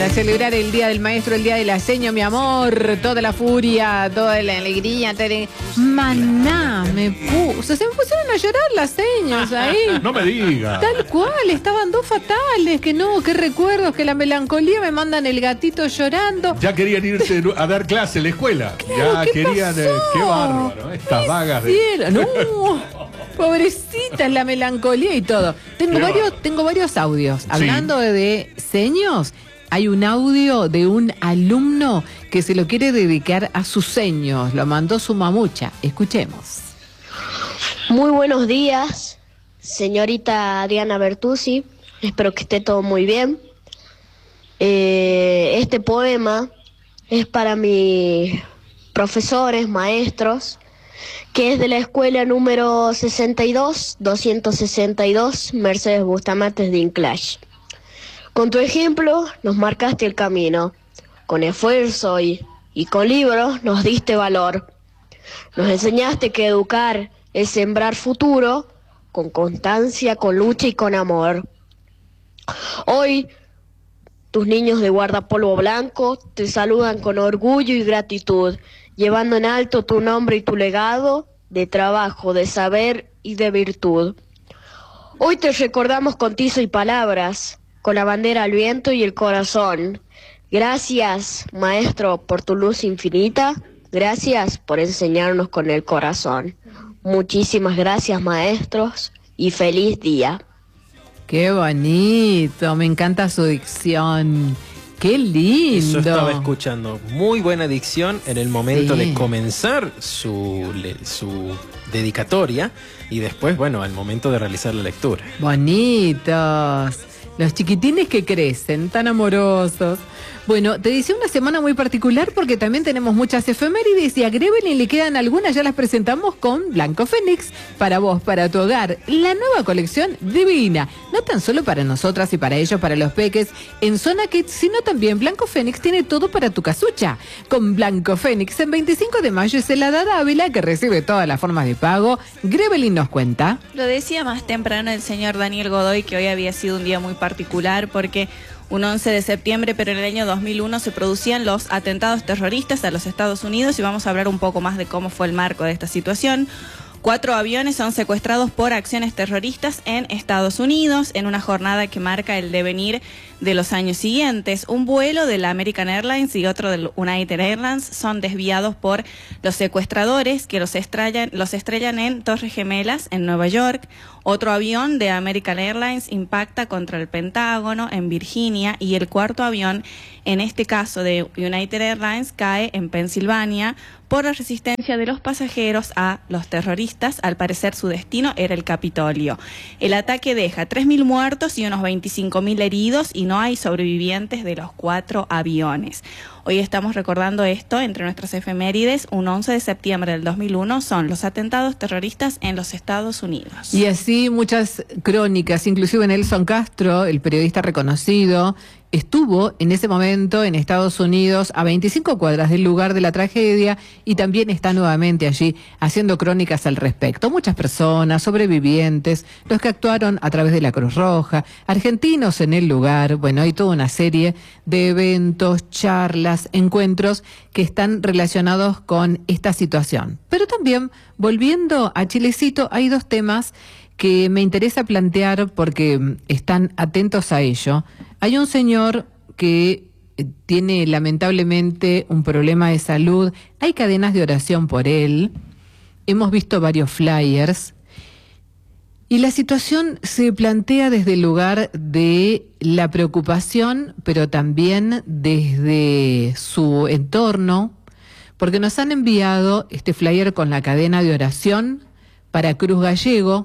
A celebrar el Día del Maestro, el Día de la Seño, mi amor, toda la furia, toda la alegría. Maná, se me pusieron a llorar las señas ahí. No me digas. Tal cual, estaban dos fatales, que no, qué recuerdos, que la melancolía, me mandan el gatito llorando. Ya querían irse a dar clase en la escuela. Claro, ya ¿qué querían, pasó? qué bárbaro, estas vagas de... No, pobrecita la melancolía y todo. Tengo varios audios. Hablando de seños, hay un audio de un alumno que se lo quiere dedicar a sus seños. Lo mandó su mamucha. Escuchemos. Muy buenos días, señorita Adriana Bertuzzi. Espero que esté todo muy bien. Este poema es para mis profesores, maestros, que es de la escuela número 262, Mercedes Bustamante de Inclán. Con tu ejemplo nos marcaste el camino, con esfuerzo y con libros nos diste valor. Nos enseñaste que educar es sembrar futuro, con constancia, con lucha y con amor. Hoy, tus niños de guardapolvo blanco te saludan con orgullo y gratitud, llevando en alto tu nombre y tu legado de trabajo, de saber y de virtud. Hoy te recordamos con tizo y palabras, con la bandera al viento y el corazón. Gracias, maestro, por tu luz infinita. Gracias por enseñarnos con el corazón. Muchísimas gracias, maestros, y feliz día. Qué bonito, me encanta su dicción. ¡Qué lindo! Eso estaba escuchando. Muy buena dicción en el momento de comenzar su dedicatoria y después, bueno, al momento de realizar la lectura. Bonitos. Los chiquitines que crecen, tan amorosos. Bueno, te decía una semana muy particular porque también tenemos muchas efemérides y a Grevelin le quedan algunas, ya las presentamos con Blanco Fénix, para vos, para tu hogar. La nueva colección divina, no tan solo para nosotras y para ellos, para los peques, en Zona Kids, sino también Blanco Fénix tiene todo para tu casucha. Con Blanco Fénix, en 25 de mayo es el Hada Ávila que recibe todas las formas de pago. Grevelin nos cuenta. Lo decía más temprano el señor Daniel Godoy, que hoy había sido un día muy particular porque un 11 de septiembre, pero en el año 2001 se producían los atentados terroristas a los Estados Unidos y vamos a hablar un poco más de cómo fue el marco de esta situación. 4 aviones son secuestrados por acciones terroristas en Estados Unidos en una jornada que marca el devenir de los años siguientes. Un vuelo de la American Airlines y otro del United Airlines son desviados por los secuestradores que los estrellan en Torres Gemelas, en Nueva York. Otro avión de American Airlines impacta contra el Pentágono en Virginia y el cuarto avión, en este caso de United Airlines, cae en Pensilvania por la resistencia de los pasajeros a los terroristas. Al parecer su destino era el Capitolio. El ataque deja 3.000 muertos y unos 25.000 heridos y no hay sobrevivientes de los 4 aviones. Hoy estamos recordando esto entre nuestras efemérides. Un 11 de septiembre del 2001 son los atentados terroristas en los Estados Unidos. Y así muchas crónicas, inclusive Nelson Castro, el periodista reconocido, estuvo en ese momento en Estados Unidos a 25 cuadras del lugar de la tragedia y también está nuevamente allí haciendo crónicas al respecto. Muchas personas, sobrevivientes, los que actuaron a través de la Cruz Roja, argentinos en el lugar. Bueno, hay toda una serie de eventos, charlas, encuentros que están relacionados con esta situación. Pero también, volviendo a Chilecito, hay 2 temas que me interesa plantear porque están atentos a ello. Hay un señor que tiene lamentablemente un problema de salud, hay cadenas de oración por él, hemos visto varios flyers y la situación se plantea desde el lugar de la preocupación, pero también desde su entorno, porque nos han enviado este flyer con la cadena de oración para Cruz Gallego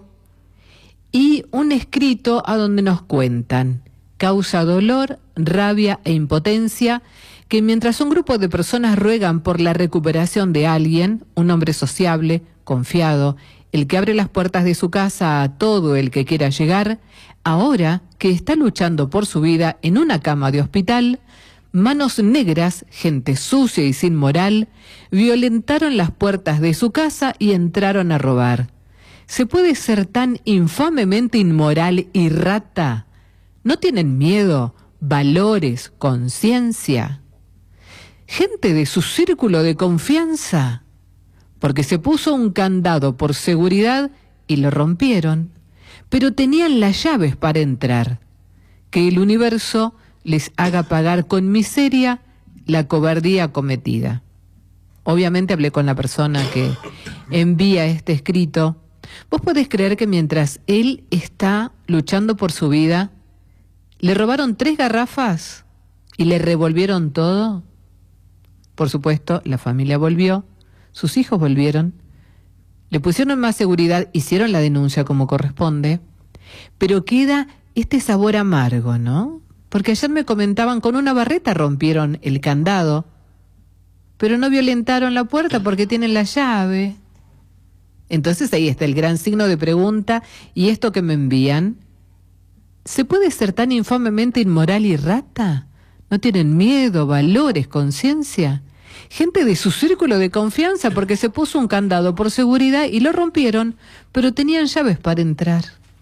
y un escrito a donde nos cuentan: causa dolor, rabia e impotencia, que mientras un grupo de personas ruegan por la recuperación de alguien, un hombre sociable, confiado, el que abre las puertas de su casa a todo el que quiera llegar, ahora que está luchando por su vida en una cama de hospital, manos negras, gente sucia y sin moral, violentaron las puertas de su casa y entraron a robar. ¿Se puede ser tan infamemente inmoral y rata? ¿No tienen miedo valores, conciencia. Gente de su círculo de confianza, porque se puso un candado por seguridad y lo rompieron, pero tenían las llaves para entrar. Que el universo les haga pagar con miseria la cobardía cometida. Obviamente hablé con la persona que envía este escrito. ¿Vos podés creer que mientras él está luchando por su vida, le robaron 3 garrafas y le revolvieron todo? Por supuesto, la familia volvió, sus hijos volvieron, le pusieron más seguridad, hicieron la denuncia como corresponde, pero queda este sabor amargo, ¿no? Porque ayer me comentaban, con una barreta rompieron el candado, pero no violentaron la puerta porque tienen la llave. Entonces ahí está el gran signo de pregunta, y esto que me envían, ¿se puede ser tan infamemente inmoral y rata? ¿No tienen miedo, valores, conciencia? Gente de su círculo de confianza, porque se puso un candado por seguridad y lo rompieron, pero tenían llaves para entrar.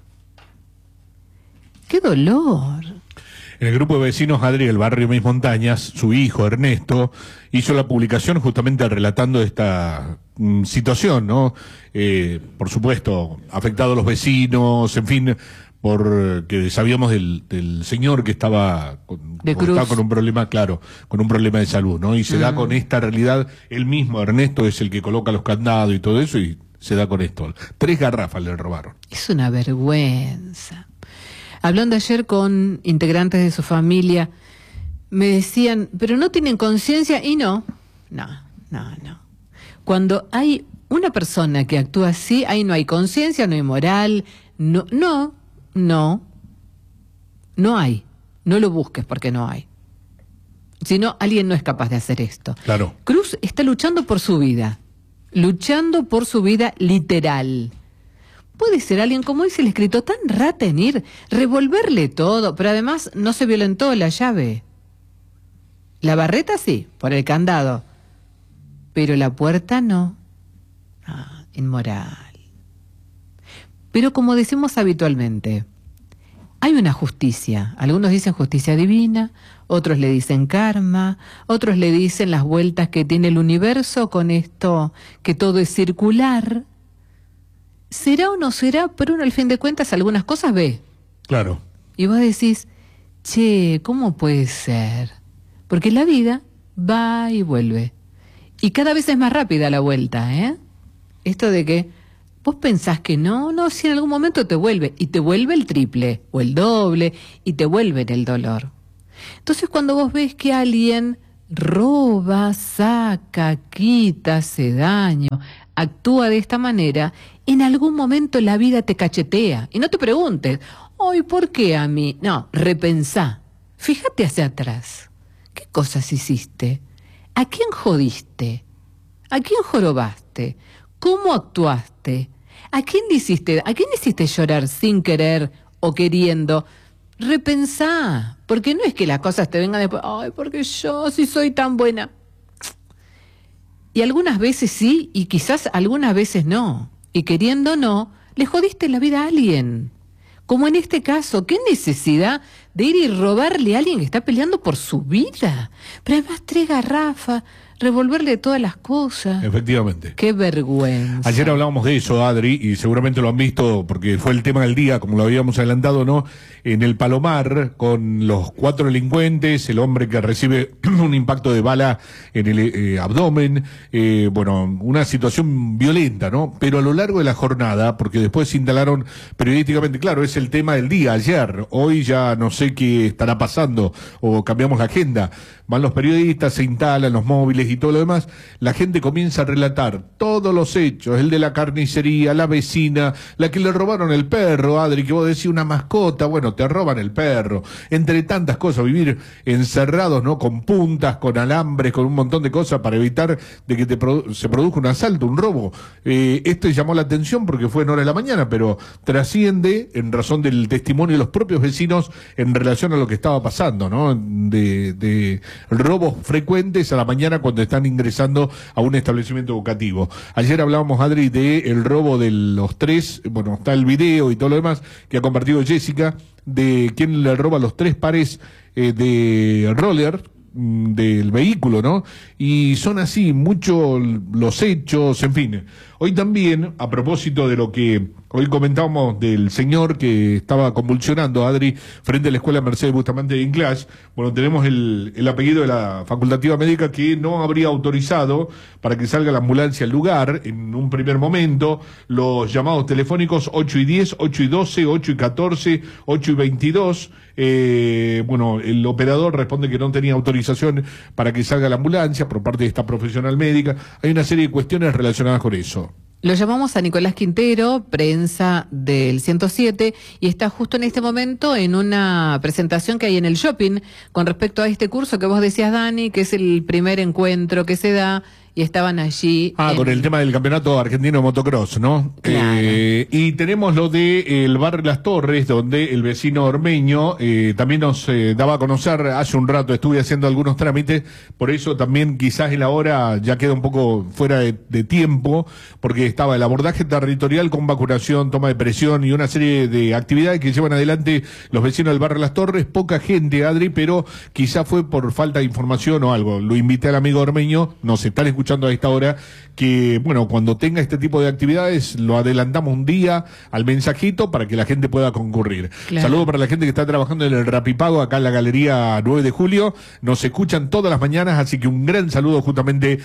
¡Qué dolor! En el grupo de vecinos Adri del barrio Mis Montañas, su hijo Ernesto hizo la publicación justamente relatando esta situación, ¿no? Por supuesto, afectados los vecinos, en fin, porque sabíamos del señor que estaba con un problema, claro, con un problema de salud, ¿no? Y se da con esta realidad, él mismo, Ernesto, es el que coloca los candados y todo eso, y se da con esto. 3 garrafas le robaron. Es una vergüenza. Hablando ayer con integrantes de su familia, me decían, pero no tienen conciencia, y no. Cuando hay una persona que actúa así, ahí no hay conciencia, no hay moral, no hay. No lo busques porque no hay. Si no, alguien no es capaz de hacer esto. Claro. Cruz está luchando por su vida literal. Puede ser alguien, como dice el escrito, tan rata en ir, revolverle todo, pero además no se violentó la llave. La barreta sí, por el candado, pero la puerta no. Inmoral. Pero como decimos habitualmente, hay una justicia. Algunos dicen justicia divina, otros le dicen karma, otros le dicen las vueltas que tiene el universo con esto, que todo es circular. ¿Será o no será? Pero uno al fin de cuentas algunas cosas ve. Claro. Y vos decís, che, ¿cómo puede ser? Porque la vida va y vuelve. Y cada vez es más rápida la vuelta, ¿eh? Esto de que vos pensás que no, si en algún momento te vuelve. Y te vuelve el triple o el doble y te vuelve en el dolor. Entonces cuando vos ves que alguien roba, saca, quita, hace daño, actúa de esta manera, en algún momento la vida te cachetea. Y no te preguntes, ay, ¿por qué a mí? No, repensá. Fíjate hacia atrás. ¿Qué cosas hiciste? ¿A quién jodiste? ¿A quién jorobaste? ¿Cómo actuaste? ¿A quién hiciste llorar sin querer o queriendo? Repensá, porque no es que las cosas te vengan después, ay, porque yo sí soy tan buena. Y algunas veces sí, y quizás algunas veces no. Y queriendo no, le jodiste la vida a alguien. Como en este caso, ¿qué necesidad de ir y robarle a alguien que está peleando por su vida? Pero además 3 garrafas, revolverle todas las cosas. Efectivamente. Qué vergüenza. Ayer hablábamos de eso, Adri, y seguramente lo han visto porque fue el tema del día, como lo habíamos adelantado, ¿no? En el Palomar, con los 4 delincuentes, el hombre que recibe un impacto de bala en el abdomen, bueno, una situación violenta, ¿no? Pero a lo largo de la jornada, porque después se instalaron periodísticamente, claro, es el tema del día, ayer, hoy ya no sé qué estará pasando, o cambiamos la agenda, van los periodistas, se instalan los móviles y todo lo demás, la gente comienza a relatar todos los hechos, el de la carnicería, la vecina, la que le robaron el perro, Adri, que vos decís una mascota, bueno, te roban el perro, entre tantas cosas, vivir encerrados, ¿no? Con puntas, con alambres, con un montón de cosas para evitar de que se produzca un asalto, un robo. Esto llamó la atención porque fue en hora de la mañana, pero trasciende en razón del testimonio de los propios vecinos en relación a lo que estaba pasando, ¿no? De robos frecuentes a la mañana cuando cuando están ingresando a un establecimiento educativo. Ayer hablábamos, Adri, de el robo de los 3, bueno, está el video y todo lo demás que ha compartido Jessica, de quién le roba los 3 pares de roller del vehículo, ¿no? Y son así muchos los hechos, en fin. Hoy también, a propósito de lo que hoy comentábamos del señor que estaba convulsionando, Adri, frente a la escuela Mercedes Bustamante de Inclás, bueno, tenemos el apellido de la facultativa médica que no habría autorizado para que salga la ambulancia al lugar en un primer momento. Los llamados telefónicos 8 y 10, 8 y 12, 8 y 14, 8 y 22, bueno, el operador responde que no tenía autorización para que salga la ambulancia por parte de esta profesional médica. Hay una serie de cuestiones relacionadas con eso. Lo llamamos a Nicolás Quintero, prensa del 107, y está justo en este momento en una presentación que hay en el shopping con respecto a este curso que vos decías, Dani, que es el primer encuentro que se da, y estaban allí. Con el tema del campeonato argentino de motocross, ¿no? Claro. Y tenemos lo de el barrio Las Torres, donde el vecino ormeño también nos daba a conocer, hace un rato estuve haciendo algunos trámites, por eso también quizás en la hora ya queda un poco fuera de tiempo, porque estaba el abordaje territorial con vacunación, toma de presión y una serie de actividades que llevan adelante los vecinos del barrio Las Torres, poca gente, Adri, pero quizás fue por falta de información o algo. Lo invité al amigo ormeño, nos están escuchando a esta hora, que bueno, cuando tenga este tipo de actividades lo adelantamos un día al mensajito para que la gente pueda concurrir. Claro. Saludo para la gente que está trabajando en el Rapipago acá en la Galería 9 de Julio, nos escuchan todas las mañanas, así que un gran saludo justamente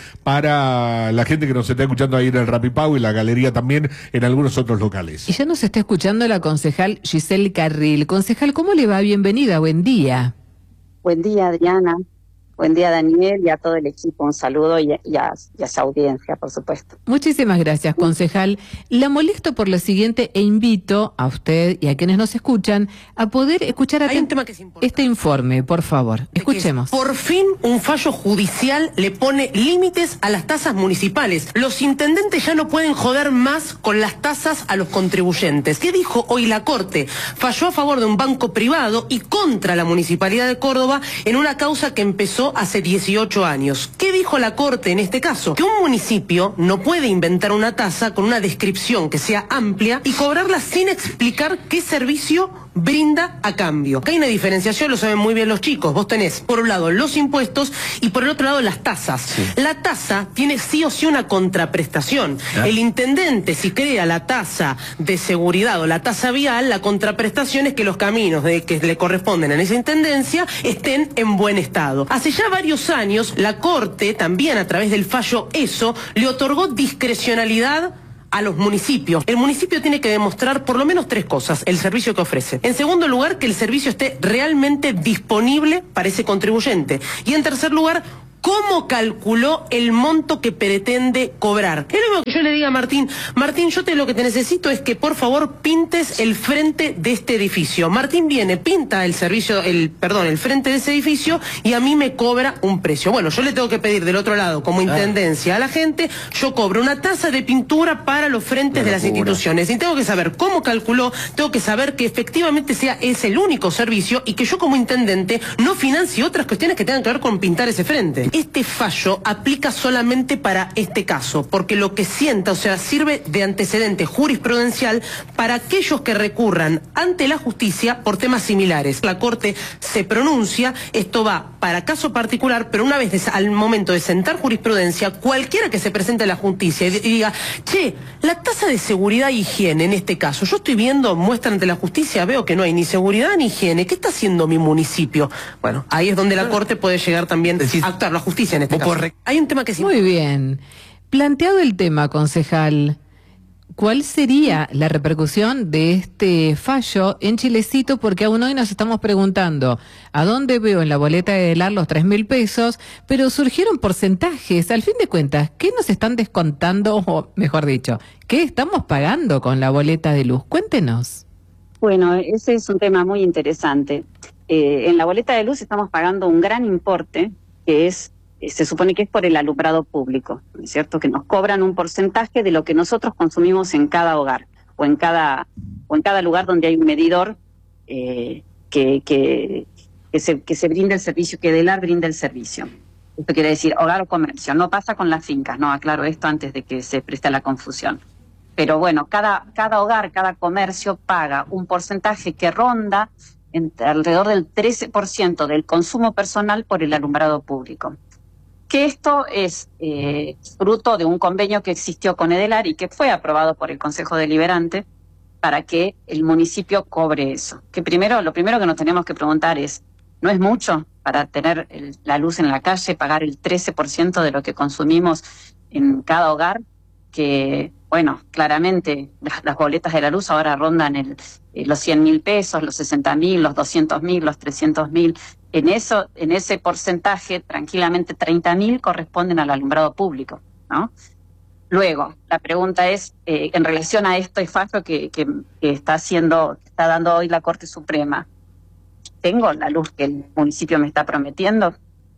para la gente que nos está escuchando ahí en el Rapipago y la Galería también en algunos otros locales. Y ya nos está escuchando la concejal Giselle Carril. Concejal, ¿cómo le va? Bienvenida, buen día. Buen día, Adriana. Buen día, Daniel, y a todo el equipo. Un saludo y a su audiencia, por supuesto. Muchísimas gracias, concejal. La molesto por lo siguiente e invito a usted y a quienes nos escuchan a poder escuchar Hay un tema que es importante. este informe, por favor. Escuchemos. Por fin un fallo judicial le pone límites a las tasas municipales. Los intendentes ya no pueden joder más con las tasas a los contribuyentes. ¿Qué dijo hoy la Corte? Falló a favor de un banco privado y contra la Municipalidad de Córdoba en una causa que empezó hace 18 años. ¿Qué dijo la Corte en este caso? Que un municipio no puede inventar una tasa con una descripción que sea amplia y cobrarla sin explicar qué servicio brinda a cambio. Acá hay una diferenciación, lo saben muy bien los chicos. Vos tenés, por un lado, los impuestos y por el otro lado, las tasas. Sí. La tasa tiene sí o sí una contraprestación. El intendente, si crea la tasa de seguridad o la tasa vial, la contraprestación es que los caminos que le corresponden a esa intendencia estén en buen estado. Hace ya varios años, la Corte, también a través del fallo ESO, le otorgó discrecionalidad a los municipios. El municipio tiene que demostrar por lo menos 3 cosas: el servicio que ofrece. En segundo lugar, que el servicio esté realmente disponible para ese contribuyente. Y en tercer lugar, ¿cómo calculó el monto que pretende cobrar? Es lo mismo que yo le diga a Martín, yo lo que te necesito es que por favor pintes el frente de este edificio. Martín viene, pinta el frente de ese edificio y a mí me cobra un precio. Bueno, yo le tengo que pedir del otro lado, como intendencia a la gente, yo cobro una tasa de pintura para los frentes de las instituciones. Y tengo que saber cómo calculó, tengo que saber que efectivamente es el único servicio y que yo como intendente no financie otras cuestiones que tengan que ver con pintar ese frente. Este fallo aplica solamente para este caso, porque lo que sienta, o sea, sirve de antecedente jurisprudencial para aquellos que recurran ante la justicia por temas similares. La Corte se pronuncia, esto va para caso particular, pero una vez al momento de sentar jurisprudencia, cualquiera que se presente a la justicia y diga, che, la tasa de seguridad e higiene en este caso, yo estoy viendo, muestra ante la justicia, veo que no hay ni seguridad ni higiene, ¿qué está haciendo mi municipio? Bueno, ahí es donde la Corte puede llegar también a actuar, la justicia en este caso. Hay un tema que es muy bien. Planteado el tema, concejal, ¿cuál sería la repercusión de este fallo en Chilecito? Porque aún hoy nos estamos preguntando a dónde veo en la boleta de DELAR los 3.000 pesos, pero surgieron porcentajes. Al fin de cuentas, ¿qué nos están descontando? O mejor dicho, ¿qué estamos pagando con la boleta de luz? Cuéntenos. Bueno, ese es un tema muy interesante. En la boleta de luz estamos pagando un gran importe que se supone que es por el alumbrado público, ¿no es cierto? Que nos cobran un porcentaje de lo que nosotros consumimos en cada hogar o en cada lugar donde hay un medidor que se brinde el servicio, que DELAR brinda el servicio. Esto quiere decir hogar o comercio. No pasa con las fincas, no, aclaro esto antes de que se preste a la confusión. Pero bueno, cada hogar, cada comercio paga un porcentaje que ronda alrededor del 13% del consumo personal por el alumbrado público. Que esto es fruto de un convenio que existió con Edelar y que fue aprobado por el Consejo Deliberante para que el municipio cobre eso. Lo primero que nos tenemos que preguntar es, ¿no es mucho para tener la luz en la calle, pagar el 13% de lo que consumimos en cada hogar? Que, bueno, claramente las boletas de la luz ahora rondan los 100.000 pesos, los 60.000, los 200.000, los 300.000. En ese porcentaje, tranquilamente 30.000 corresponden al alumbrado público, ¿no? Luego, la pregunta es, en relación a este fallo que está dando hoy la Corte Suprema, ¿tengo la luz que el municipio me está prometiendo?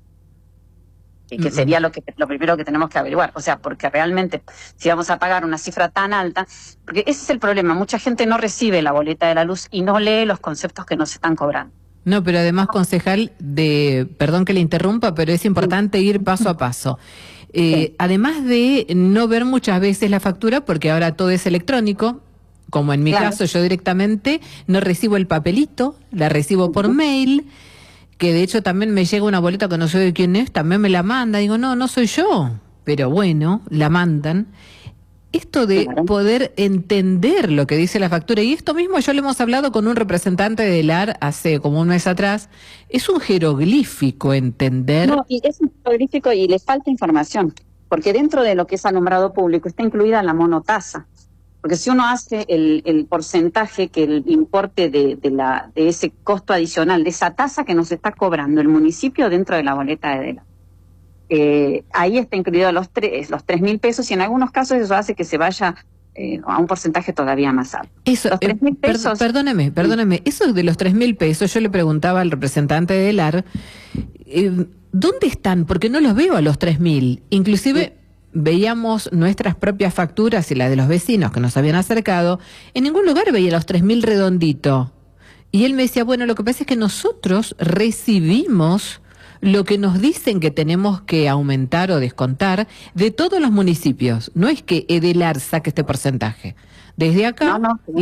Que sería lo primero que tenemos que averiguar. O sea, porque realmente, si vamos a pagar una cifra tan alta, porque ese es el problema, mucha gente no recibe la boleta de la luz y no lee los conceptos que nos están cobrando. No, pero además, concejal, perdón que le interrumpa, pero es importante ir paso a paso. Además de no ver muchas veces la factura, porque ahora todo es electrónico, como en mi caso yo directamente no recibo el papelito, la recibo por mail, que de hecho también me llega una boleta que no sé de quién es, también me la manda, digo, no soy yo, pero bueno, la mandan. Esto de poder entender lo que dice la factura, y esto mismo yo le hemos hablado con un representante de Edelar hace como un mes atrás, es un jeroglífico entender. No, y es un jeroglífico y le falta información, porque dentro de lo que es alumbrado público está incluida la monotasa, porque si uno hace el porcentaje, que el importe de ese costo adicional, de esa tasa que nos está cobrando el municipio dentro de la boleta de Edelar, ahí está incluido los 3.000 pesos y en algunos casos eso hace que se vaya a un porcentaje todavía más alto. Eso, los 3.000 pesos. Perdóneme, eso de los 3.000 pesos, yo le preguntaba al representante de Edelar, ¿dónde están? Porque no los veo a los 3.000. Inclusive veíamos nuestras propias facturas y las de los vecinos que nos habían acercado, en ningún lugar veía los 3.000 redondito. Y él me decía, bueno, lo que pasa es que nosotros recibimos lo que nos dicen que tenemos que aumentar o descontar de todos los municipios. No es que Edelar saque este porcentaje. Desde acá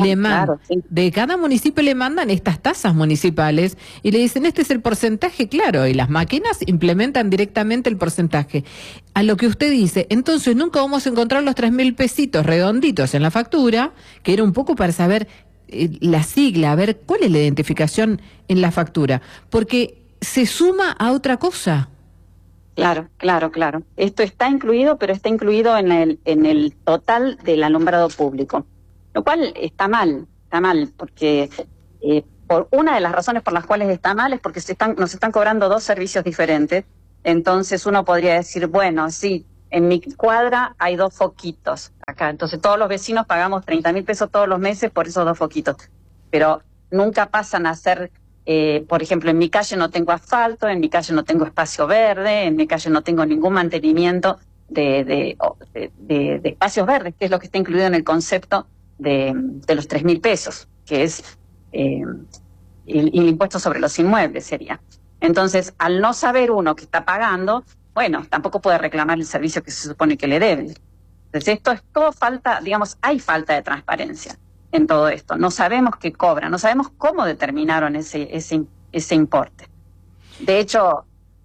de cada municipio le mandan estas tasas municipales y le dicen, este es el porcentaje, claro, y las máquinas implementan directamente el porcentaje. A lo que usted dice, entonces nunca vamos a encontrar los 3.000 pesitos redonditos en la factura, que era un poco para saber la sigla, a ver cuál es la identificación en la factura, porque se suma a otra cosa. Claro. Esto está incluido, pero está incluido en el total del alumbrado público, lo cual está mal, porque por una de las razones por las cuales está mal es porque nos están cobrando dos servicios diferentes. Entonces uno podría decir, bueno, sí, en mi cuadra hay 2 foquitos acá, entonces todos los vecinos pagamos 30.000 pesos todos los meses por esos 2 foquitos, pero nunca pasan a ser... por ejemplo, en mi calle no tengo asfalto, en mi calle no tengo espacio verde, en mi calle no tengo ningún mantenimiento de espacios verdes, que es lo que está incluido en el concepto de los 3.000 pesos, que es el impuesto sobre los inmuebles sería. Entonces, al no saber uno que está pagando, bueno, tampoco puede reclamar el servicio que se supone que le debe. Entonces, esto es todo falta, digamos, hay falta de transparencia en todo esto. No sabemos qué cobran, no sabemos cómo determinaron ese importe. De hecho,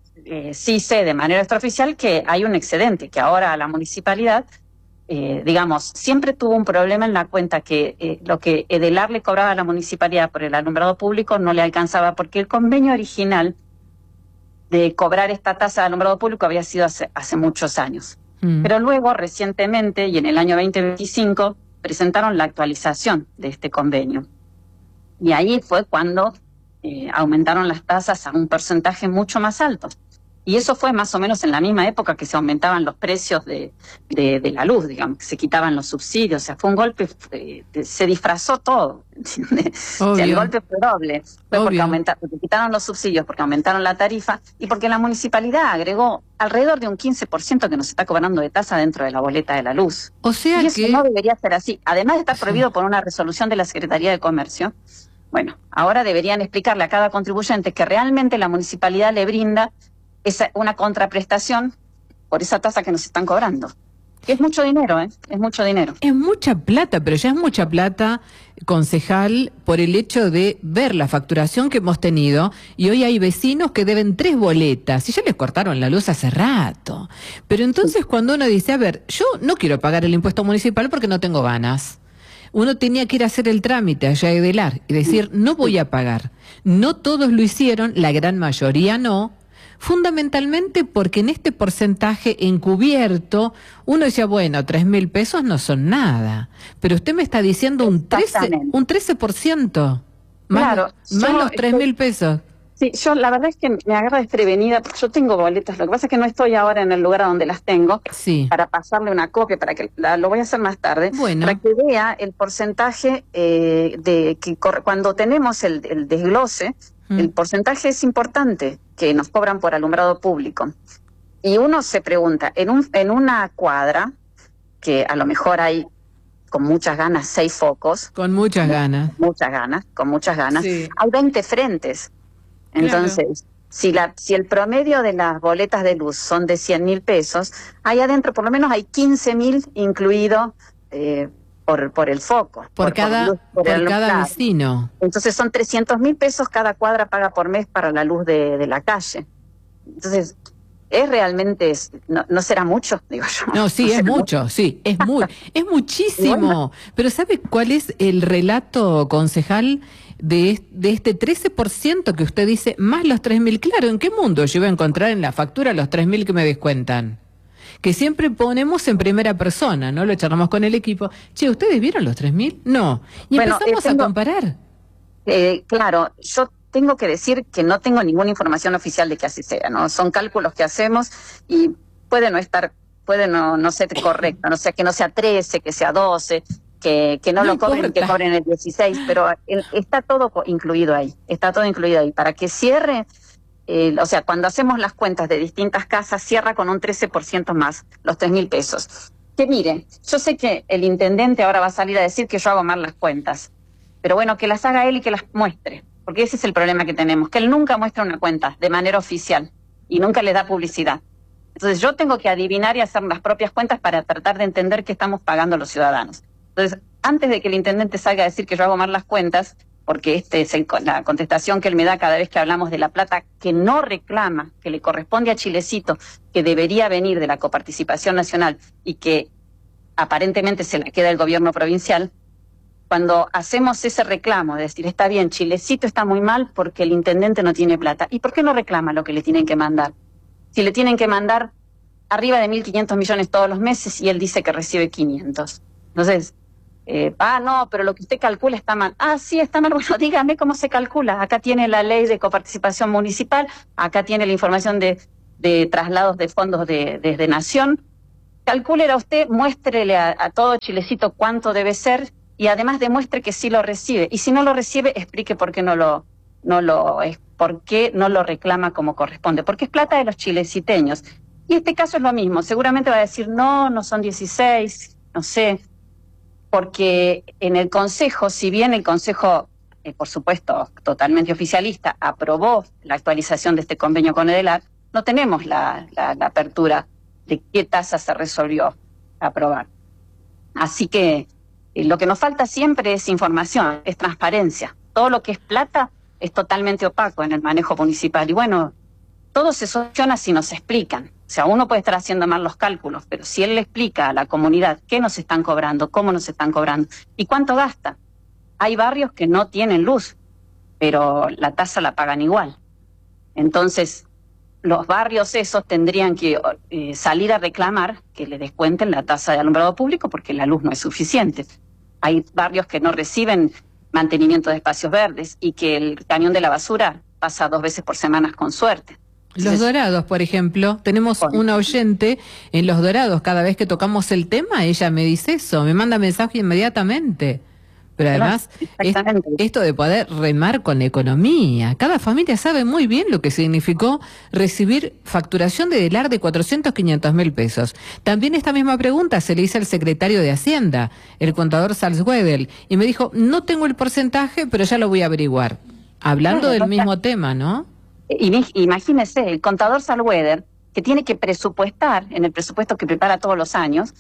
sí sé de manera extraoficial que hay un excedente, que ahora la municipalidad, digamos, siempre tuvo un problema en la cuenta que lo que Edelar le cobraba a la municipalidad por el alumbrado público no le alcanzaba, porque el convenio original de cobrar esta tasa de alumbrado público había sido hace muchos años. Pero luego, recientemente, y en el año 2025, presentaron la actualización de este convenio. Y ahí fue cuando aumentaron las tasas a un porcentaje mucho más alto. Y eso fue más o menos en la misma época que se aumentaban los precios de la luz, digamos, que se quitaban los subsidios. O sea, fue un golpe, se disfrazó todo, ¿entiendes? O sea, el golpe fue doble. Fue porque quitaron los subsidios, porque aumentaron la tarifa y porque la municipalidad agregó alrededor de un 15% que nos está cobrando de tasa dentro de la boleta de la luz. O sea y eso no debería ser así. Además de estar prohibido por una resolución de la Secretaría de Comercio, bueno, ahora deberían explicarle a cada contribuyente que realmente la municipalidad le brinda una contraprestación por esa tasa que nos están cobrando. Que es mucho dinero, ¿eh? Es mucho dinero. Es mucha plata, pero ya es mucha plata, concejal, por el hecho de ver la facturación que hemos tenido, y hoy hay vecinos que deben 3 boletas y ya les cortaron la luz hace rato. Pero entonces cuando uno dice, a ver, yo no quiero pagar el impuesto municipal porque no tengo ganas. Uno tenía que ir a hacer el trámite allá de Delar y decir, no voy a pagar. No todos lo hicieron, la gran mayoría no. Fundamentalmente porque en este porcentaje encubierto uno decía, bueno, 3.000 pesos no son nada, pero usted me está diciendo un 13%, Claro, más los 3.000 pesos. Sí, yo la verdad es que me agarra desprevenida, porque yo tengo boletas, lo que pasa es que no estoy ahora en el lugar a donde las tengo, sí, para pasarle una copia, para que lo voy a hacer más tarde, bueno, para que vea el porcentaje de que cuando tenemos el desglose, el porcentaje es importante que nos cobran por alumbrado público. Y uno se pregunta, en una cuadra, que a lo mejor hay con muchas ganas 6 focos. Con muchas ganas. Con muchas ganas. Sí. Hay 20 frentes. Entonces, claro, si el promedio de las boletas de luz son de 100.000 pesos, ahí adentro por lo menos hay 15.000 incluido por el foco. Por cada vecino. Entonces son 300.000 pesos cada cuadra paga por mes para la luz de la calle. Entonces, es realmente, no será mucho, digo yo. No, sí, es mucho, sí, es muchísimo. Bueno. Pero ¿sabe cuál es el relato, concejal, de este 13% que usted dice, más los 3.000? Claro, ¿en qué mundo yo iba a encontrar en la factura los 3.000 que me descuentan? Que siempre ponemos en primera persona, ¿no? Lo charlamos con el equipo. Che, ¿ustedes vieron los 3.000? No. Y bueno, empezamos a comparar. Claro, yo tengo que decir que no tengo ninguna información oficial de que así sea, ¿no? Son cálculos que hacemos y puede no ser correcto, no sé, que no sea 13, que sea 12, que no lo cobren, que cobren el 16, pero está todo incluido ahí, Para que cierre, o sea, cuando hacemos las cuentas de distintas casas, cierra con un 13% más, los 3.000 pesos. Que mire, yo sé que el intendente ahora va a salir a decir que yo hago mal las cuentas, pero bueno, que las haga él y que las muestre. Porque ese es el problema que tenemos, que él nunca muestra una cuenta de manera oficial y nunca le da publicidad. Entonces yo tengo que adivinar y hacer las propias cuentas para tratar de entender qué estamos pagando los ciudadanos. Entonces, antes de que el intendente salga a decir que yo hago mal las cuentas, porque es la contestación que él me da cada vez que hablamos de la plata que no reclama, que le corresponde a Chilecito, que debería venir de la coparticipación nacional y que aparentemente se la queda el gobierno provincial. Cuando hacemos ese reclamo de decir, está bien, Chilecito está muy mal porque el intendente no tiene plata. ¿Y por qué no reclama lo que le tienen que mandar? Si le tienen que mandar arriba de 1.500 millones todos los meses y él dice que recibe 500. Entonces, no, pero lo que usted calcula está mal. Ah, sí, está mal. Bueno, dígame cómo se calcula. Acá tiene la ley de coparticipación municipal, acá tiene la información de traslados de fondos desde Nación. Calcúlela usted, muéstrele a todo Chilecito cuánto debe ser, y además demuestre que sí lo recibe. Y si no lo recibe, explique por qué por qué no lo reclama como corresponde. Porque es plata de los chileciteños. Y este caso es lo mismo. Seguramente va a decir, no son 16, no sé. Porque en el Consejo, si bien el Consejo, por supuesto, totalmente oficialista, aprobó la actualización de este convenio con Edelar, no tenemos la apertura de qué tasa se resolvió aprobar. Así que lo que nos falta siempre es información, es transparencia. Todo lo que es plata es totalmente opaco en el manejo municipal. Y bueno, todo se soluciona si nos explican. O sea, uno puede estar haciendo mal los cálculos, pero si él le explica a la comunidad qué nos están cobrando, cómo nos están cobrando y cuánto gasta. Hay barrios que no tienen luz, pero la tasa la pagan igual. Entonces, los barrios esos tendrían que salir a reclamar que le descuenten la tasa de alumbrado público porque la luz no es suficiente. Hay barrios que no reciben mantenimiento de espacios verdes y que el cañón de la basura pasa 2 veces por semana con suerte. Los Dorados, por ejemplo, tenemos una oyente en Los Dorados, cada vez que tocamos el tema, ella me dice eso, me manda mensaje inmediatamente. Pero además, esto de poder remar con economía, cada familia sabe muy bien lo que significó recibir facturación de Delar de 400-500 mil pesos. También esta misma pregunta se le hizo al secretario de Hacienda, el contador Salzwedel, y me dijo, no tengo el porcentaje, pero ya lo voy a averiguar. Hablando del mismo tema, ¿no? Imagínese, el contador Salweder, que tiene que presupuestar, en el presupuesto que prepara todos los años,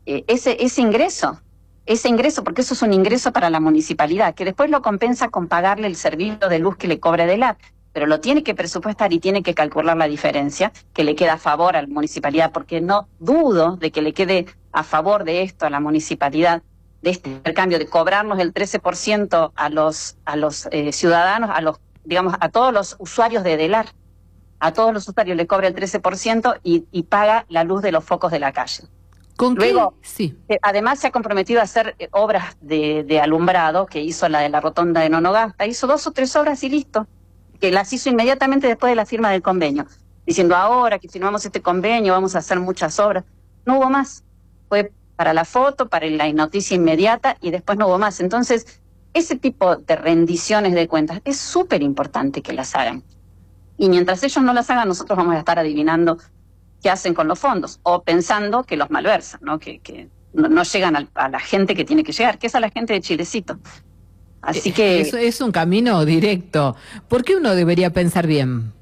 ese ingreso, porque eso es un ingreso para la municipalidad, que después lo compensa con pagarle el servicio de luz que le cobra Edelar, pero lo tiene que presupuestar y tiene que calcular la diferencia que le queda a favor a la municipalidad, porque no dudo de que le quede a favor de esto a la municipalidad, de este intercambio, de cobrarnos el 13% a los ciudadanos, digamos, a todos los usuarios de Edelar. A todos los usuarios le cobra el 13% y paga la luz de los focos de la calle. Luego, sí. Además se ha comprometido a hacer obras de alumbrado, que hizo la de la rotonda de Nonogasta, hizo 2 o 3 obras y listo, que las hizo inmediatamente después de la firma del convenio, diciendo ahora que firmamos este convenio vamos a hacer muchas obras. No hubo más, fue para la foto, para la noticia inmediata y después no hubo más. Entonces, ese tipo de rendiciones de cuentas es súper importante que las hagan. Y mientras ellos no las hagan, nosotros vamos a estar adivinando qué hacen con los fondos o pensando que los malversan, ¿no? Que no llegan a la gente que tiene que llegar, que es a la gente de Chilecito. Así que... Eso es un camino directo. ¿Por qué uno debería pensar bien?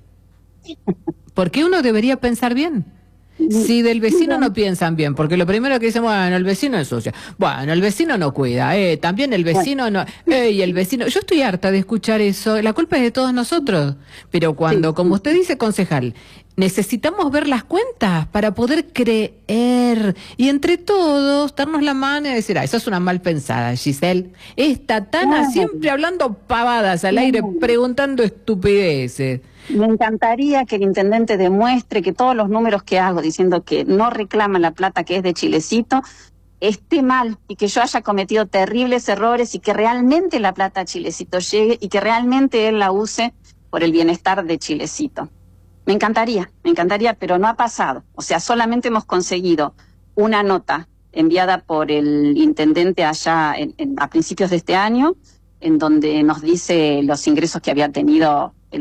¿Por qué uno debería pensar bien? Si del vecino no piensan bien, porque lo primero que dicen, bueno, el vecino es sucio, bueno, el vecino no cuida, también el vecino no, y el vecino, yo estoy harta de escuchar eso, la culpa es de todos nosotros, pero cuando, como usted dice, concejal, necesitamos ver las cuentas para poder creer y entre todos darnos la mano y decir, eso es una mal pensada, Giselle, esta Tana siempre hablando pavadas al aire, preguntando estupideces. Me encantaría que el intendente demuestre que todos los números que hago diciendo que no reclama la plata que es de Chilecito esté mal y que yo haya cometido terribles errores y que realmente la plata a Chilecito llegue y que realmente él la use por el bienestar de Chilecito. Me encantaría, pero no ha pasado. O sea, solamente hemos conseguido una nota enviada por el intendente allá a principios de este año, en donde nos dice los ingresos que había tenido el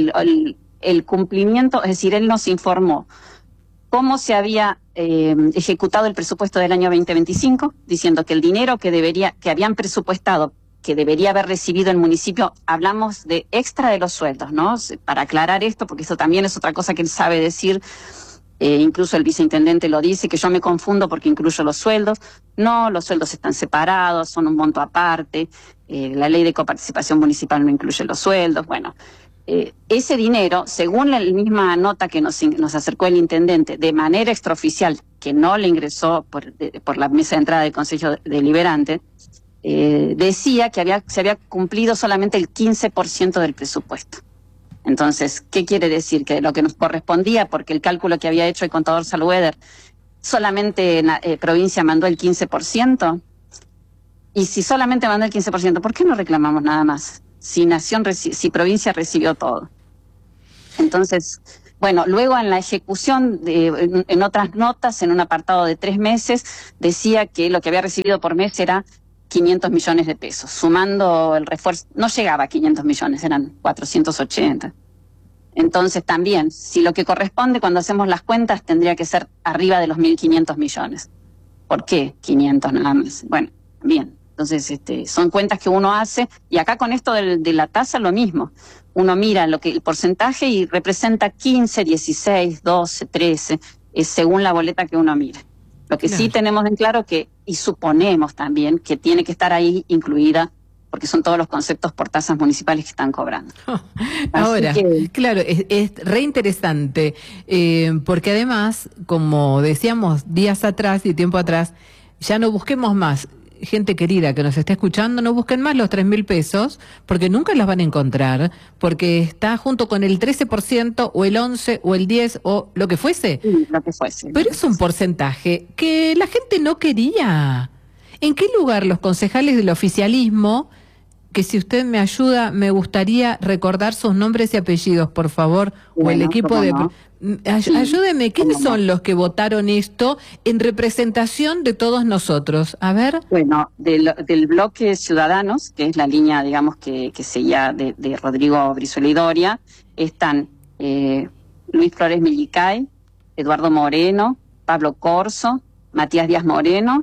cumplimiento, es decir, él nos informó cómo se había ejecutado el presupuesto del año 2025, diciendo que el dinero que habían presupuestado, que debería haber recibido el municipio, hablamos de extra de los sueldos, ¿no? Para aclarar esto, porque esto también es otra cosa que él sabe decir, incluso el viceintendente lo dice, que yo me confundo porque incluyo los sueldos. No, los sueldos están separados, son un monto aparte, la ley de coparticipación municipal no incluye los sueldos, bueno. Ese dinero, según la misma nota que nos acercó el intendente, de manera extraoficial, que no le ingresó por la mesa de entrada del Consejo Deliberante, decía que se había cumplido solamente el 15% del presupuesto. Entonces, ¿qué quiere decir? Que lo que nos correspondía, porque el cálculo que había hecho el contador Salweder, solamente provincia mandó el 15%. Y si solamente mandó el 15%, ¿por qué no reclamamos nada más? Si provincia recibió todo. Entonces, bueno, luego en la ejecución, en otras notas, en un apartado de 3 meses, decía que lo que había recibido por mes era 500 millones de pesos. Sumando el refuerzo, no llegaba a 500 millones, eran 480. Entonces también, si lo que corresponde cuando hacemos las cuentas tendría que ser arriba de los 1.500 millones. ¿Por qué 500 nada más? Bueno, bien. Entonces, son cuentas que uno hace, y acá con esto de la tasa lo mismo. Uno mira el porcentaje y representa 15, 16, 12, 13, según la boleta que uno mire. Lo que sí tenemos en claro y suponemos también que tiene que estar ahí incluida, porque son todos los conceptos por tasas municipales que están cobrando. Ahora, claro, es re interesante, porque además, como decíamos días atrás y tiempo atrás, ya no busquemos más. Gente querida que nos está escuchando, no busquen más los 3.000 pesos, porque nunca las van a encontrar, porque está junto con el 13% o el 11% o el 10% o lo que fuese. Sí, lo que fuese. Pero es un porcentaje que la gente no quería. ¿En qué lugar los concejales del oficialismo, que si usted me ayuda, me gustaría recordar sus nombres y apellidos, por favor, o el equipo de... No. Ayúdeme, ¿quiénes son los que votaron esto en representación de todos nosotros? A ver. Bueno, del bloque Ciudadanos, que es la línea, digamos, que seguía de Rodrigo Brizuela y Doria, están Luis Flores Millicay, Eduardo Moreno, Pablo Corso, Matías Díaz Moreno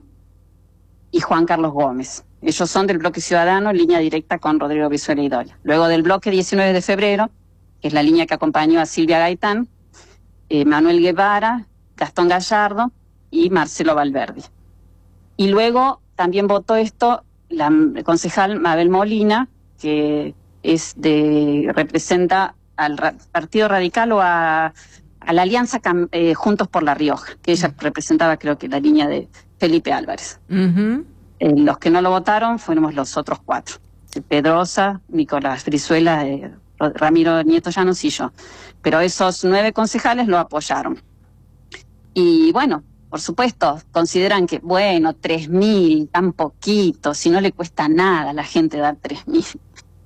y Juan Carlos Gómez. Ellos son del bloque Ciudadano, línea directa con Rodrigo Brizuela y Doria. Luego del bloque 19 de febrero, que es la línea que acompañó a Silvia Gaitán, Manuel Guevara, Gastón Gallardo y Marcelo Valverde. Y luego también votó esto la concejal Mabel Molina, que representa al Partido Radical o a la Alianza Juntos por La Rioja, que ella representaba, creo que, la línea de Felipe Álvarez. Los que no lo votaron fuimos los otros 4. Pedrosa, Nicolás Brizuela, Ramiro Nieto Llanos y yo. Pero esos 9 concejales lo apoyaron. Y bueno, por supuesto, consideran que, bueno, 3.000, tan poquito, si no le cuesta nada a la gente dar 3.000.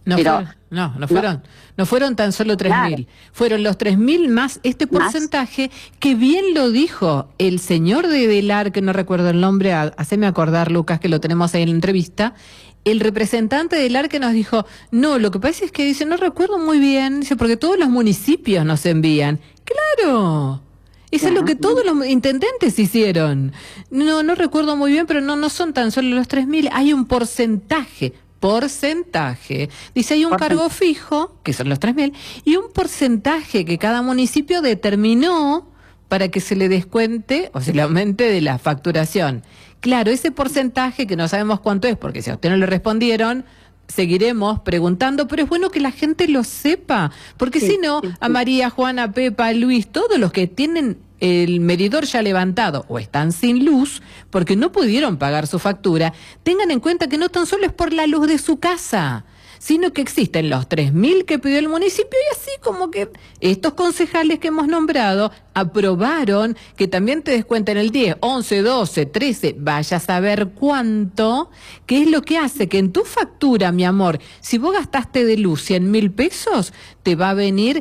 No fueron tan solo 3.000. Claro. Fueron los 3.000 más este porcentaje que bien lo dijo el señor de Delar, que no recuerdo el nombre, haceme acordar, Lucas, que lo tenemos ahí en la entrevista. El representante de Delar que nos dijo, no, lo que pasa es que dice, no recuerdo muy bien, dice, porque todos los municipios nos envían. ¡Claro! Eso es lo que todos los intendentes hicieron. No recuerdo muy bien, pero no son tan solo los 3.000, hay un porcentaje. Dice, hay un cargo fijo, que son los 3.000, y un porcentaje que cada municipio determinó para que se le descuente o se le aumente de la facturación. Claro, ese porcentaje que no sabemos cuánto es, porque si a usted no le respondieron, seguiremos preguntando, pero es bueno que la gente lo sepa, porque si no, a María, Juana, Pepa, Luis, todos los que tienen el medidor ya levantado o están sin luz porque no pudieron pagar su factura, tengan en cuenta que no tan solo es por la luz de su casa, sino que existen los 3.000 que pidió el municipio y así como que estos concejales que hemos nombrado aprobaron que también te descuenten el 10, 11, 12, 13, vaya a saber cuánto, que es lo que hace que en tu factura, mi amor, si vos gastaste de luz 100.000 pesos, te va a venir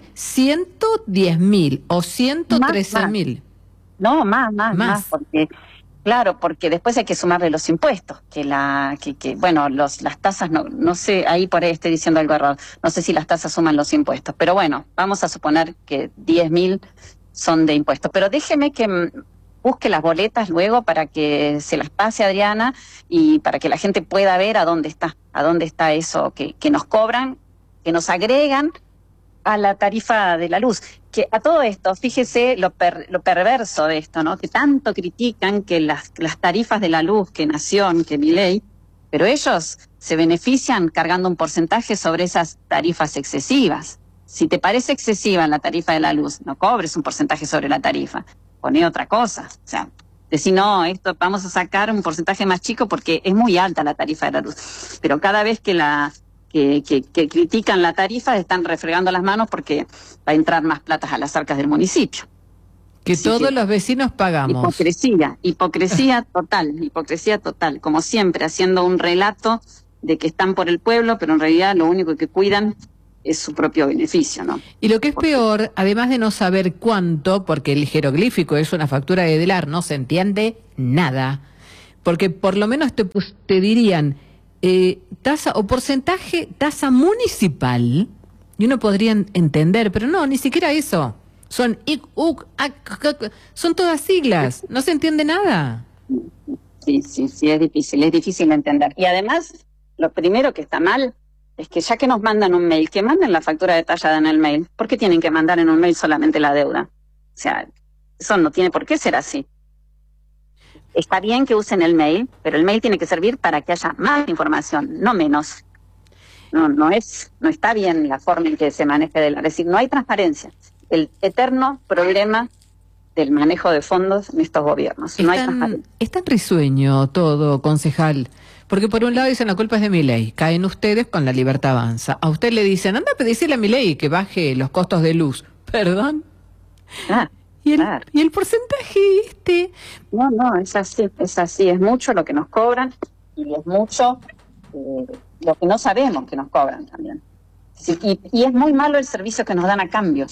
110.000 o 113.000. No, más, porque... Claro, porque después hay que sumarle los impuestos, las tasas, no sé, ahí por ahí estoy diciendo algo errado, no sé si las tasas suman los impuestos, pero bueno, vamos a suponer que 10.000 son de impuestos. Pero déjeme que busque las boletas luego para que se las pase a Adriana y para que la gente pueda ver a dónde está eso que nos cobran, que nos agregan a la tarifa de la luz. Que a todo esto, fíjese lo perverso de esto, ¿no? Que tanto critican que las tarifas de la luz, que Nación, que Milei, pero ellos se benefician cargando un porcentaje sobre esas tarifas excesivas. Si te parece excesiva la tarifa de la luz, no cobres un porcentaje sobre la tarifa, poné otra cosa. O sea, decir, no, esto vamos a sacar un porcentaje más chico porque es muy alta la tarifa de la luz. Pero cada vez que que critican la tarifa están refregando las manos porque va a entrar más plata a las arcas del municipio. Que así todos los vecinos pagamos. Hipocresía total, como siempre, haciendo un relato de que están por el pueblo, pero en realidad lo único que cuidan es su propio beneficio, ¿no? Y lo que es peor, además de no saber cuánto, porque el jeroglífico es una factura de Delar, no se entiende nada, porque por lo menos te dirían tasa o porcentaje, tasa municipal, y uno podría entender, pero no, ni siquiera eso. Son son todas siglas, no se entiende nada. Sí, es difícil entender. Y además, lo primero que está mal es que ya que nos mandan un mail, que manden la factura detallada en el mail. ¿Por qué tienen que mandar en un mail solamente la deuda? O sea, eso no tiene por qué ser así. Está bien que usen el mail, pero el mail tiene que servir para que haya más información, no menos. No está bien la forma en que se maneja es decir, no hay transparencia. El eterno problema del manejo de fondos en estos gobiernos. No hay transparencia. Es tan risueño todo, concejal, porque por un lado dicen la culpa es de Milei, caen ustedes con La Libertad Avanza. A usted le dicen, anda a pedirle a Milei que baje los costos de luz. ¿Perdón? ¿Y el porcentaje No, es así, es mucho lo que nos cobran y es mucho lo que no sabemos que nos cobran también. Y es muy malo el servicio que nos dan a cambio.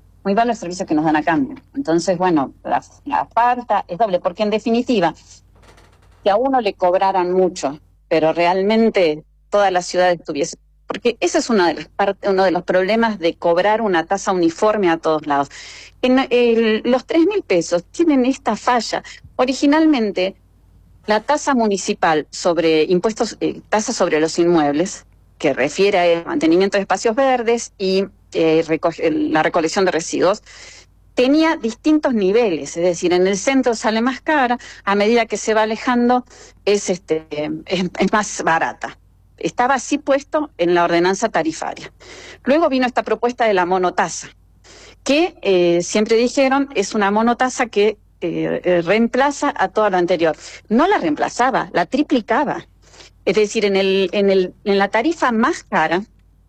Entonces, bueno, la falta es doble, porque en definitiva, si a uno le cobraran mucho, pero realmente toda la ciudad estuviese... Porque ese es uno de los problemas de cobrar una tasa uniforme a todos lados. Los 3.000 pesos tienen esta falla. Originalmente, la tasa municipal sobre impuestos, tasa sobre los inmuebles, que refiere al mantenimiento de espacios verdes y la recolección de residuos, tenía distintos niveles, es decir, en el centro sale más cara, a medida que se va alejando es más barata. Estaba así puesto en la ordenanza tarifaria. Luego vino esta propuesta de la monotasa, que siempre dijeron es una monotasa que reemplaza a todo lo anterior. No la reemplazaba, la triplicaba. Es decir, en la tarifa más cara,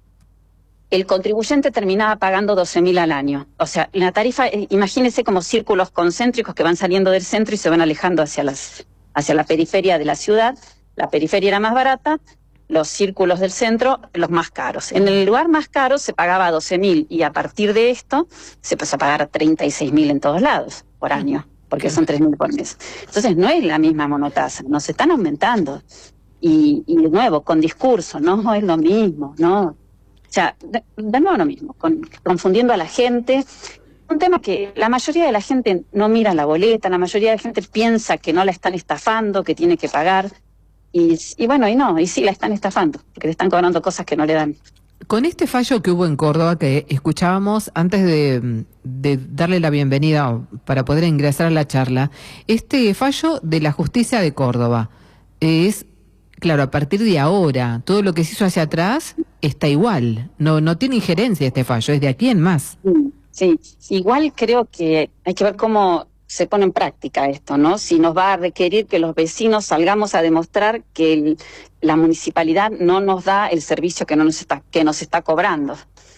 el contribuyente terminaba pagando 12.000 al año. O sea, en la tarifa, imagínense como círculos concéntricos que van saliendo del centro y se van alejando hacia la periferia de la ciudad. La periferia era más barata, los círculos del centro los más caros. En el lugar más caro se pagaba 12.000 y a partir de esto se pasó a pagar 36.000 en todos lados por año, porque son 3.000 por mes. Entonces no es la misma monotasa, nos están aumentando. Y de nuevo, con discurso, no es lo mismo, ¿no? O sea, de nuevo lo mismo, confundiendo a la gente. Un tema que la mayoría de la gente no mira la boleta, la mayoría de la gente piensa que no la están estafando, que tiene que pagar. Y sí la están estafando, porque le están cobrando cosas que no le dan. Con este fallo que hubo en Córdoba, que escuchábamos antes de darle la bienvenida para poder ingresar a la charla, este fallo de la justicia de Córdoba es, claro, a partir de ahora, todo lo que se hizo hacia atrás está igual, no tiene injerencia este fallo, es de aquí en más. Sí, igual creo que hay que ver cómo se pone en práctica esto, ¿no? Si nos va a requerir que los vecinos salgamos a demostrar que la municipalidad no nos da el servicio que nos está cobrando.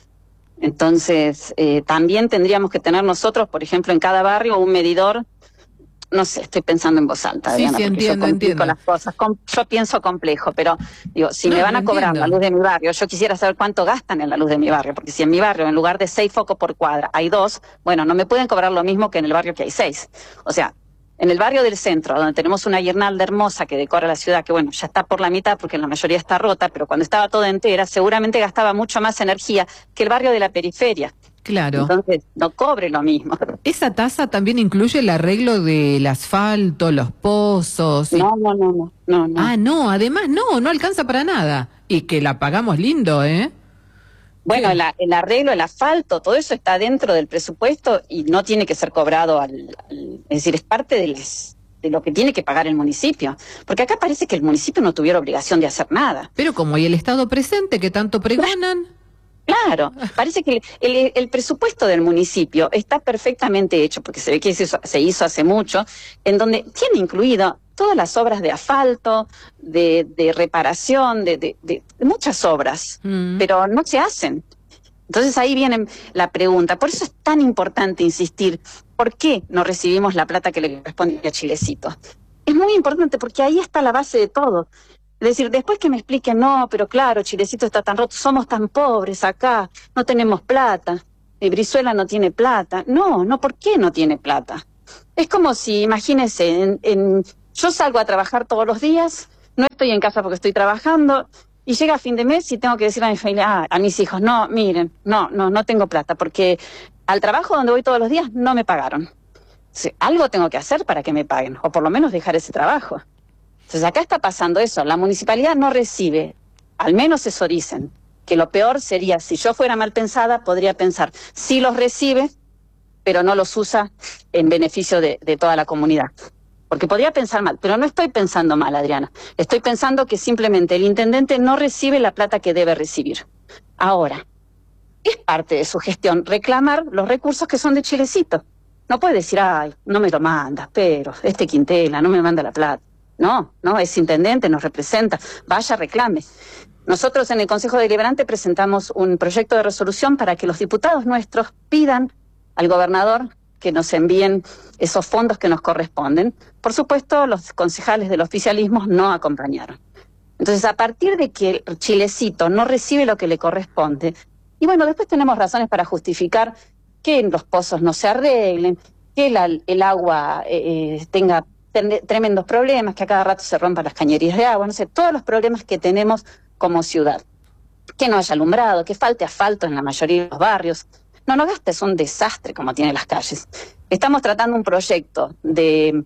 Entonces, también tendríamos que tener nosotros, por ejemplo, en cada barrio un medidor. No sé, estoy pensando en voz alta, Diana, sí, porque entiendo. Las cosas. Yo pienso complejo, pero digo, si me van a cobrar la luz de mi barrio, yo quisiera saber cuánto gastan en la luz de mi barrio, porque si en mi barrio, en lugar de 6 focos por cuadra, hay 2, bueno, no me pueden cobrar lo mismo que en el barrio que hay 6. O sea, en el barrio del centro, donde tenemos una guirnalda hermosa que decora la ciudad, que bueno, ya está por la mitad porque la mayoría está rota, pero cuando estaba toda entera, seguramente gastaba mucho más energía que el barrio de la periferia. Claro. Entonces, no cobre lo mismo. ¿Esa tasa también incluye el arreglo del asfalto, los pozos? No. Ah, no, además no alcanza para nada. Y que la pagamos lindo, ¿eh? Bueno, el arreglo, el asfalto, todo eso está dentro del presupuesto y no tiene que ser cobrado es decir, es parte de lo que tiene que pagar el municipio. Porque acá parece que el municipio no tuviera obligación de hacer nada. Pero como hay el Estado presente que tanto pregonan... Claro, parece que el presupuesto del municipio está perfectamente hecho, porque se ve que se hizo hace mucho, en donde tiene incluido todas las obras de asfalto, de reparación, de muchas obras, pero no se hacen. Entonces ahí viene la pregunta. Por eso es tan importante insistir, ¿por qué no recibimos la plata que le corresponde a Chilecito? Es muy importante porque ahí está la base de todo. Es decir, después que me expliquen, no, pero claro, Chilecito está tan roto, somos tan pobres acá, no tenemos plata, Brizuela no tiene plata. No, ¿por qué no tiene plata? Es como si, imagínense, yo salgo a trabajar todos los días, no estoy en casa porque estoy trabajando, y llega a fin de mes y tengo que decirle a mi familia, a mis hijos, no, miren, no tengo plata, porque al trabajo donde voy todos los días no me pagaron. Entonces, algo tengo que hacer para que me paguen, o por lo menos dejar ese trabajo. Entonces acá está pasando eso, la municipalidad no recibe, al menos eso dicen, que lo peor sería, si yo fuera mal pensada, podría pensar, sí los recibe, pero no los usa en beneficio de toda la comunidad. Porque podría pensar mal, pero no estoy pensando mal, Adriana. Estoy pensando que simplemente el intendente no recibe la plata que debe recibir. Ahora, es parte de su gestión reclamar los recursos que son de Chilecito. No puede decir, ay, no me lo manda, pero Quintela no me manda la plata. No, es intendente, nos representa, vaya, reclame. Nosotros en el Consejo Deliberante presentamos un proyecto de resolución para que los diputados nuestros pidan al gobernador que nos envíen esos fondos que nos corresponden. Por supuesto, los concejales del oficialismo no acompañaron. Entonces, a partir de que el Chilecito no recibe lo que le corresponde, y bueno, después tenemos razones para justificar que los pozos no se arreglen, que el agua tenga tremendos problemas, que a cada rato se rompan las cañerías de agua, no sé, todos los problemas que tenemos como ciudad. Que no haya alumbrado, que falte asfalto en la mayoría de los barrios. Nonogasta es un desastre como tiene las calles. Estamos tratando un proyecto del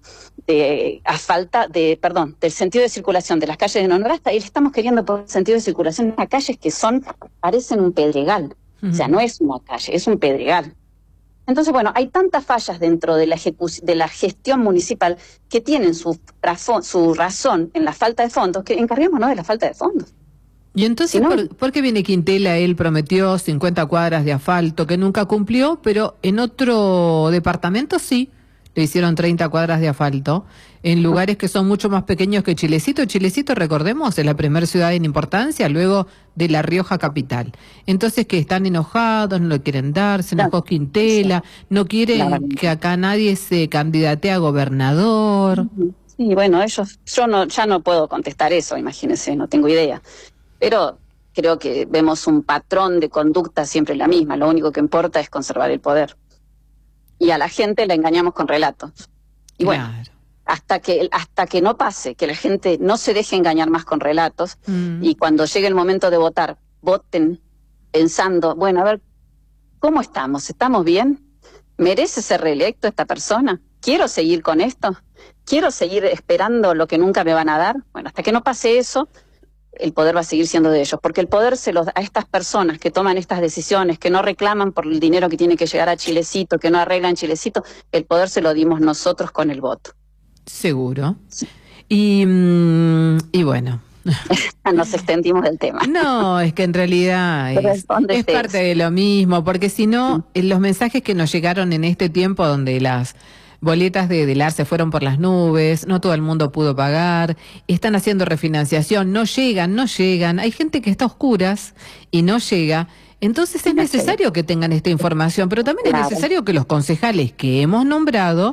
sentido de circulación de las calles de Nonogasta y le estamos queriendo poner sentido de circulación a calles que parecen un pedregal. O sea, no es una calle, es un pedregal. Entonces, bueno, hay tantas fallas dentro de la gestión municipal que tienen su razón en la falta de fondos, que encarguémonos de la falta de fondos. Y entonces, Si no, ¿por qué viene Quintela? Él prometió 50 cuadras de asfalto que nunca cumplió, pero en otro departamento sí, le hicieron 30 cuadras de asfalto, en lugares que son mucho más pequeños que Chilecito. Chilecito, recordemos, es la primera ciudad en importancia, luego de La Rioja capital. Entonces, que están enojados, no lo quieren dar, se enojó Quintela, no quieren que acá nadie se candidate a gobernador. Sí, bueno, ya no puedo contestar eso, imagínense, no tengo idea. Pero creo que vemos un patrón de conducta siempre la misma, lo único que importa es conservar el poder. Y a la gente la engañamos con relatos. Y bueno, hasta que no pase, que la gente no se deje engañar más con relatos, y cuando llegue el momento de votar, voten pensando, bueno, a ver, ¿cómo estamos? ¿Estamos bien? ¿Merece ser reelecto esta persona? ¿Quiero seguir con esto? ¿Quiero seguir esperando lo que nunca me van a dar? Bueno, hasta que no pase eso, el poder va a seguir siendo de ellos, porque el poder se los da a estas personas que toman estas decisiones, que no reclaman por el dinero que tiene que llegar a Chilecito, que no arreglan Chilecito, el poder se lo dimos nosotros con el voto. Seguro. Y bueno. Nos extendimos del tema. No, es que en realidad es parte de lo mismo, porque si no, los mensajes que nos llegaron en este tiempo donde las boletas del AR se fueron por las nubes, no todo el mundo pudo pagar, están haciendo refinanciación, no llegan, hay gente que está a oscuras y no llega, entonces es necesario que tengan esta información, pero también es necesario que los concejales que hemos nombrado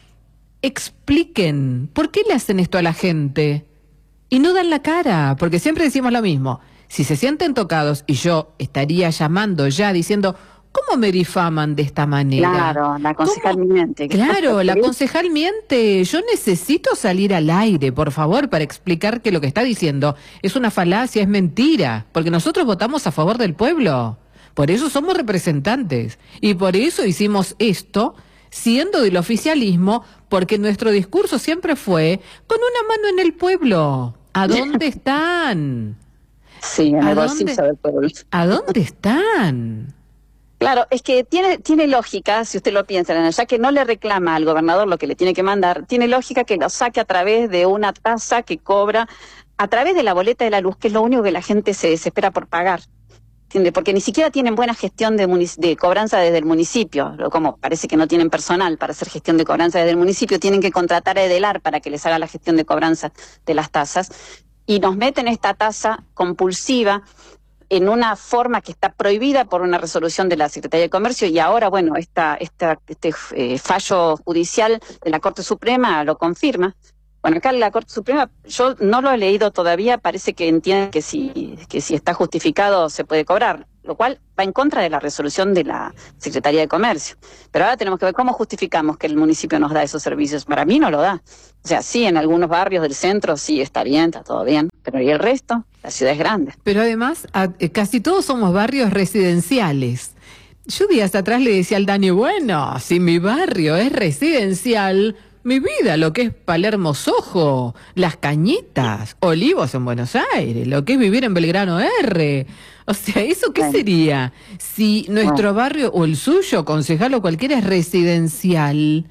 expliquen por qué le hacen esto a la gente y no dan la cara, porque siempre decimos lo mismo, si se sienten tocados, y yo estaría llamando ya diciendo, ¿cómo me difaman de esta manera? Claro, la concejal miente. Claro, la concejal miente. Yo necesito salir al aire, por favor, para explicar que lo que está diciendo es una falacia, es mentira, porque nosotros votamos a favor del pueblo. Por eso somos representantes. Y por eso hicimos esto, siendo del oficialismo, porque nuestro discurso siempre fue con una mano en el pueblo. ¿A dónde están? Sí, en el bolsillo del pueblo. ¿A dónde están? Claro, es que tiene lógica, si usted lo piensa, ya que no le reclama al gobernador lo que le tiene que mandar, tiene lógica que lo saque a través de una tasa que cobra, a través de la boleta de la luz, que es lo único que la gente se desespera por pagar. ¿Entiende? Porque ni siquiera tienen buena gestión de cobranza desde el municipio, como parece que no tienen personal para hacer gestión de cobranza desde el municipio, tienen que contratar a Edelar para que les haga la gestión de cobranza de las tasas, y nos meten esta tasa compulsiva en una forma que está prohibida por una resolución de la Secretaría de Comercio, y ahora, bueno, este fallo judicial de la Corte Suprema lo confirma. Bueno, acá la Corte Suprema, yo no lo he leído todavía, parece que entiende que si está justificado se puede cobrar, lo cual va en contra de la resolución de la Secretaría de Comercio. Pero ahora tenemos que ver cómo justificamos que el municipio nos da esos servicios. Para mí no lo da. O sea, sí, en algunos barrios del centro sí está bien, está todo bien, pero ¿y el resto? La ciudad es grande. Pero además, casi todos somos barrios residenciales. Yo días atrás le decía al Dani, bueno, si mi barrio es residencial, mi vida, lo que es Palermo Sojo, Las Cañitas, Olivos en Buenos Aires, lo que es vivir en Belgrano R. O sea, ¿eso qué sería? Si nuestro barrio, o el suyo, concejal o cualquiera, es residencial.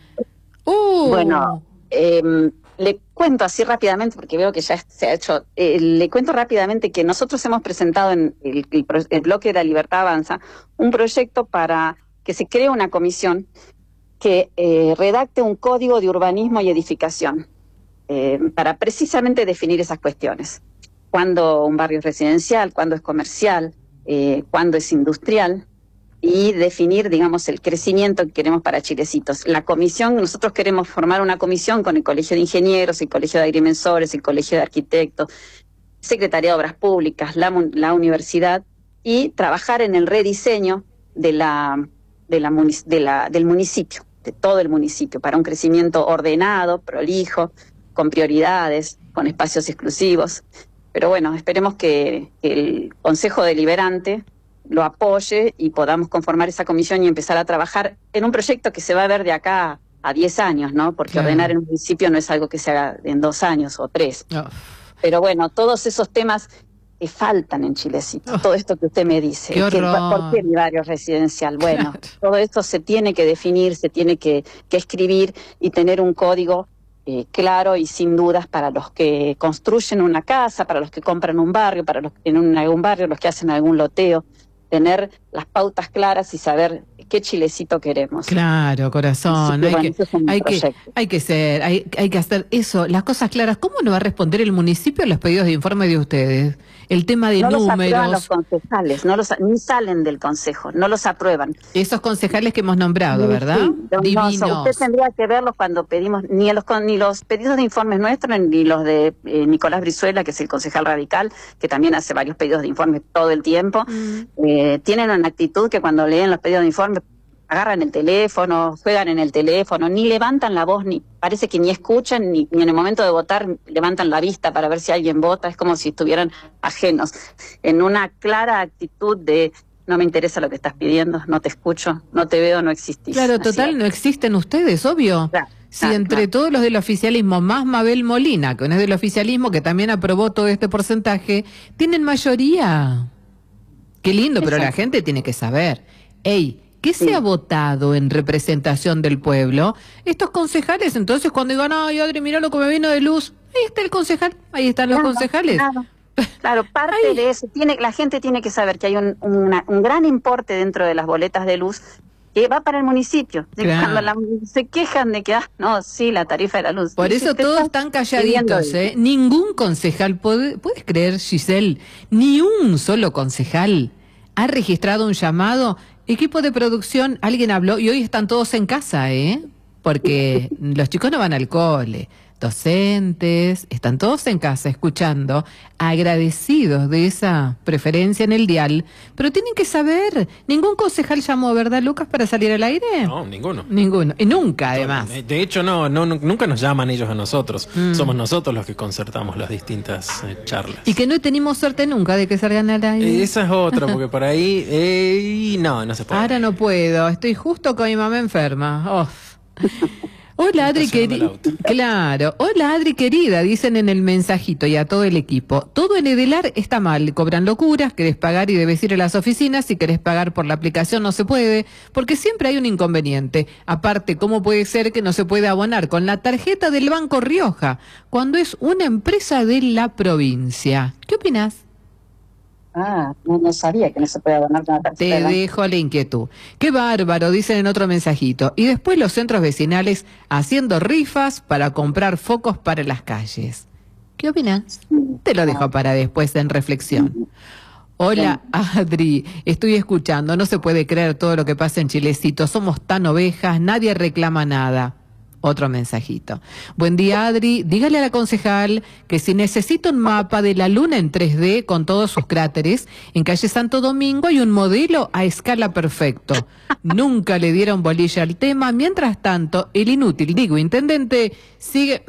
Bueno, le cuento así rápidamente, porque veo que ya se ha hecho, le cuento rápidamente que nosotros hemos presentado en el bloque de la Libertad Avanza un proyecto para que se cree una comisión que redacte un código de urbanismo y edificación para precisamente definir esas cuestiones. Cuándo un barrio es residencial, cuándo es comercial, cuándo es industrial, y definir, digamos, el crecimiento que queremos para Chilecitos. La comisión, nosotros queremos formar una comisión con el Colegio de Ingenieros, el Colegio de Agrimensores, el Colegio de Arquitectos, Secretaría de Obras Públicas, la universidad, y trabajar en el rediseño del municipio, de todo el municipio, para un crecimiento ordenado, prolijo, con prioridades, con espacios exclusivos. Pero bueno, esperemos que el Consejo Deliberante lo apoye y podamos conformar esa comisión y empezar a trabajar en un proyecto que se va a ver de acá a 10 años, ¿no? Porque ordenar en un municipio no es algo que se haga en 2 años o 3. Pero bueno, todos esos temas que faltan en Chilecito. Todo esto que usted me dice. Qué horror. ¿Por qué el barrio residencial? Bueno, Claro. todo esto se tiene que definir, se tiene que escribir y tener un código claro y sin dudas para los que construyen una casa, para los que compran un barrio, para los que en algún barrio, los que hacen algún loteo, tener las pautas claras y saber qué Chilecito queremos. Claro, corazón. Así que, bueno, ese es un proyecto. Hay que hacer eso, las cosas claras. ¿Cómo no va a responder el municipio a los pedidos de informe de ustedes? El tema de no los aprueban números. los concejales, ni salen del consejo, no los aprueban. Esos concejales que hemos nombrado, ¿verdad? Sí, Divinos. usted tendría que verlos cuando pedimos, ni los pedidos de informes nuestros, ni los de Nicolás Brizuela, que es el concejal radical, que también hace varios pedidos de informes todo el tiempo. Tienen una actitud que cuando leen los pedidos de informes agarran el teléfono, juegan en el teléfono, ni levantan la voz, parece que ni escuchan, ni en el momento de votar levantan la vista para ver si alguien vota, es como si estuvieran ajenos, en una clara actitud de no me interesa lo que estás pidiendo, no te escucho, no te veo, no existís. Claro, Así total, es. no existen ustedes, obvio. Claro, Si entre todos los del oficialismo, más Mabel Molina, que no es del oficialismo, que también aprobó todo este porcentaje, tienen mayoría. Qué lindo, pero la Exacto. gente tiene que saber. Ey, ¿qué se ha votado en representación del pueblo? Estos concejales, entonces, cuando digan, ay, Adri, mira lo que me vino de luz, ahí está el concejal, ahí están los concejales. Claro, parte Ay. de eso, la gente tiene que saber que hay un gran importe dentro de las boletas de luz que va para el municipio. Claro. Cuando se quejan de que, la tarifa de la luz. Por Y eso si usted todos está están pidiendo calladitos, eso. ¿eh? Ningún concejal, ¿puedes creer, Giselle? Ni un solo concejal ha registrado un llamado. Equipo de producción, alguien habló y hoy están todos en casa, porque los chicos no van al cole. Docentes, están todos en casa escuchando, agradecidos de esa preferencia en el dial, pero tienen que saber, ningún concejal llamó, ¿verdad, Lucas, para salir al aire? No, ninguno. Ninguno, y nunca además. De hecho, nunca nos llaman ellos a nosotros. Somos nosotros los que concertamos las distintas charlas. Y que no tenemos suerte nunca de que salgan al aire. Esa es otra, porque por ahí no se puede. Ahora no puedo, estoy justo con mi mamá enferma. Hola Adri querida. Claro, hola Adri querida, dicen en el mensajito y a todo el equipo. Todo en Edelar está mal, cobran locuras, querés pagar y debes ir a las oficinas, si querés pagar por la aplicación no se puede, porque siempre hay un inconveniente. Aparte, ¿cómo puede ser que no se pueda abonar con la tarjeta del Banco Rioja cuando es una empresa de la provincia? ¿Qué opinás? No sabía que no se puede abonar con la tarjeta. Te dejo la inquietud. Qué bárbaro, dicen en otro mensajito. Y después los centros vecinales haciendo rifas para comprar focos para las calles. ¿Qué opinas? Te lo dejo para después en reflexión. Hola Adri, estoy escuchando, no se puede creer todo lo que pasa en Chilecito, somos tan ovejas, nadie reclama nada. Otro mensajito. Buen día, Adri. Dígale a la concejal que si necesita un mapa de la luna en 3D con todos sus cráteres, en calle Santo Domingo hay un modelo a escala perfecto. Nunca le dieron bolilla al tema. Mientras tanto, el inútil, intendente, sigue...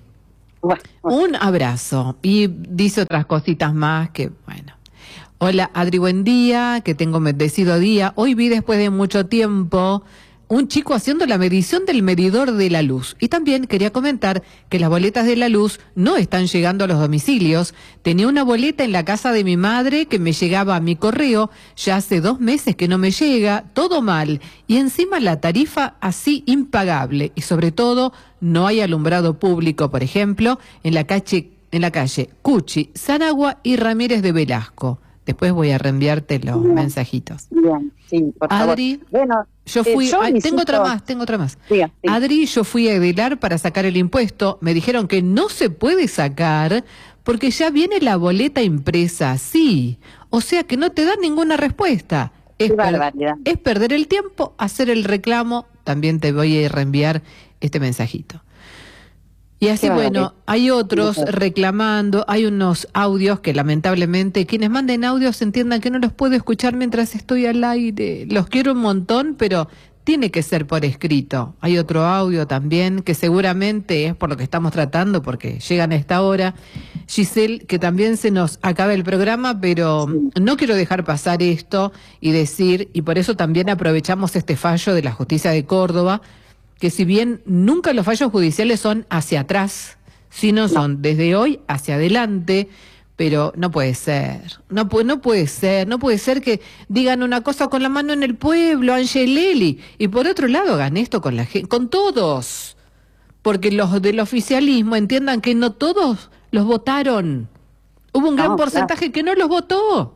Un abrazo. Y dice otras cositas más que, bueno. Hola, Adri, buen día. Que tengo bendecido día. Hoy vi después de mucho tiempo un chico haciendo la medición del medidor de la luz. Y también quería comentar que las boletas de la luz no están llegando a los domicilios. Tenía una boleta en la casa de mi madre que me llegaba a mi correo. Ya hace 2 meses que no me llega. Todo mal. Y encima la tarifa así impagable. Y sobre todo, no hay alumbrado público, por ejemplo, en la calle Cuchi, Saragua y Ramírez de Velasco. Después voy a reenviarte los mensajitos. Bien, sí, por favor. Adri, bueno, yo fui... tengo otra más. Diga. Adri, yo fui a Edelar para sacar el impuesto. Me dijeron que no se puede sacar porque ya viene la boleta impresa, sí. O sea que no te dan ninguna respuesta. Qué barbaridad. Es perder el tiempo, hacer el reclamo. También te voy a reenviar este mensajito. Y así, bueno, hay otros reclamando, hay unos audios que lamentablemente quienes manden audios entiendan que no los puedo escuchar mientras estoy al aire. Los quiero un montón, pero tiene que ser por escrito. Hay otro audio también que seguramente es por lo que estamos tratando, porque llegan a esta hora. Giselle, que también se nos acaba el programa, pero no quiero dejar pasar esto y decir, y por eso también aprovechamos este fallo de la Justicia de Córdoba, que si bien nunca los fallos judiciales son hacia atrás, sino son desde hoy hacia adelante, Pero no puede ser, no puede ser que digan una cosa con la mano en el pueblo, Angelelli, y por otro lado hagan esto con la gente, con todos, porque los del oficialismo entiendan que no todos los votaron, hubo un gran porcentaje que no los votó.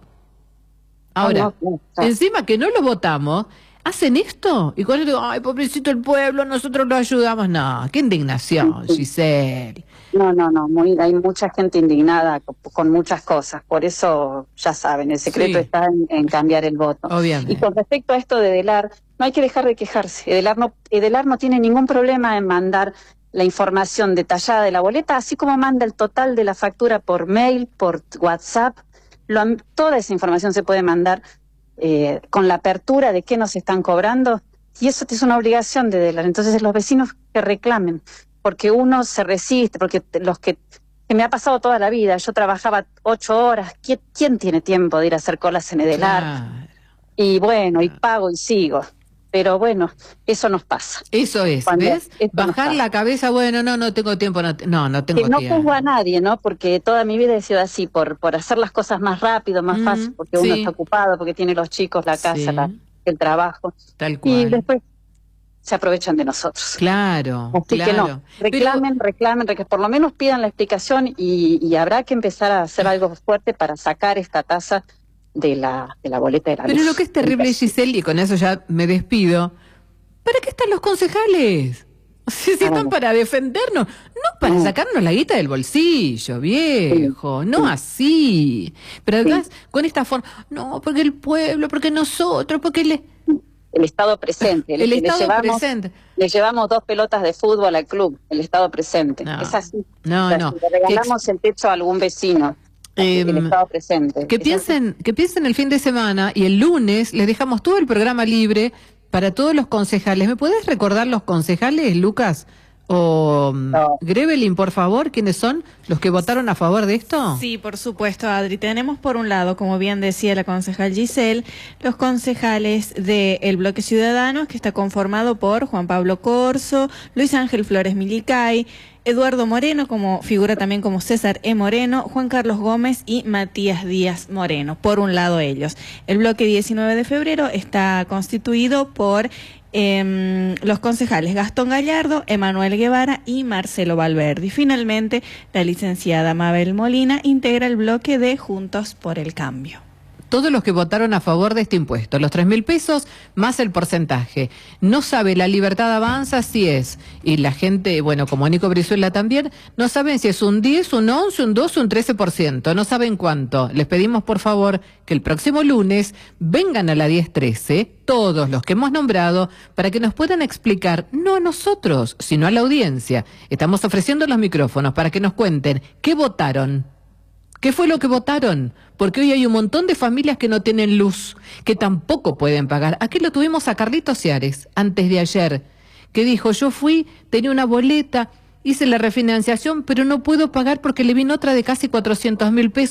Ahora, encima que no los votamos, hacen esto, y cuando digo, ay, pobrecito el pueblo, nosotros lo ayudamos, no, qué indignación, Giselle. No, hay mucha gente indignada con muchas cosas, por eso ya saben, el secreto está en cambiar el voto. Obviamente. Y con respecto a esto de Edelar, no hay que dejar de quejarse, Edelar no tiene ningún problema en mandar la información detallada de la boleta, así como manda el total de la factura por mail, por WhatsApp, toda esa información se puede mandar con la apertura de qué nos están cobrando, y eso es una obligación de Edelar. Entonces los vecinos que reclamen, porque uno se resiste, porque los que me ha pasado toda la vida, yo trabajaba 8 horas, ¿quién tiene tiempo de ir a hacer colas en Edelar? Claro. Y bueno, y pago y sigo. Pero bueno, eso nos pasa. Eso es, ¿ves? Bajar la cabeza, bueno, no tengo tiempo, no tengo tiempo. No juzgo a nadie, ¿no? Porque toda mi vida he sido así, por hacer las cosas más rápido, más fácil, porque uno está ocupado, porque tiene los chicos, la casa, el trabajo. Tal cual. Y después se aprovechan de nosotros. Claro, así que no, reclamen, que por lo menos pidan la explicación y habrá que empezar a hacer algo fuerte para sacar esta tasa de la boleta de la luz. Pero lo que es terrible, Giselle, y con eso ya me despido, ¿para qué están los concejales? Si están para defendernos, no para sacarnos la guita del bolsillo, viejo, no así. Pero además, con esta forma, no, porque el pueblo, porque nosotros, porque el Estado presente. El Estado presente. Le llevamos 2 pelotas de fútbol al club, el Estado presente. No, es así. No. Le regalamos el techo a algún vecino. El Estado presente. Que piensen el fin de semana y el lunes les dejamos todo el programa libre para todos los concejales. ¿Me puedes recordar los concejales, Lucas? O Grevelin, por favor, ¿quiénes son los que votaron a favor de esto? Sí, por supuesto, Adri. Tenemos por un lado, como bien decía la concejal Giselle, los concejales del Bloque Ciudadanos, que está conformado por Juan Pablo Corso, Luis Ángel Flores Milicay, Eduardo Moreno, como figura también como César E. Moreno, Juan Carlos Gómez y Matías Díaz Moreno. Por un lado ellos. El bloque 19 de febrero está constituido por los concejales Gastón Gallardo, Emanuel Guevara y Marcelo Valverde. Y finalmente, la licenciada Mabel Molina integra el bloque de Juntos por el Cambio. Todos los que votaron a favor de este impuesto, los 3.000 pesos más el porcentaje. No sabe la Libertad Avanza si es, y la gente, bueno, como Nico Brizuela también, no saben si es un 10, un 11, un 12, un 13%, no saben cuánto. Les pedimos por favor que el próximo lunes vengan a la 10-13, todos los que hemos nombrado, para que nos puedan explicar, no a nosotros, sino a la audiencia. Estamos ofreciendo los micrófonos para que nos cuenten qué votaron. ¿Qué fue lo que votaron? Porque hoy hay un montón de familias que no tienen luz, que tampoco pueden pagar. Aquí lo tuvimos a Carlitos Ciares, antes de ayer, que dijo, yo fui, tenía una boleta, hice la refinanciación, pero no puedo pagar porque le vino otra de casi 400.000 pesos.